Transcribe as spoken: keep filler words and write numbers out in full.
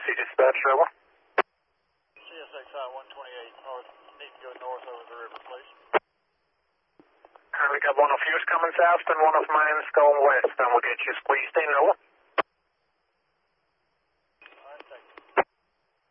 C dispatch, over. C S X I one twenty-eight north, need to go north over the river, please. And we got one of yours coming south and one of mine's going west, and we'll get you squeezed in, over.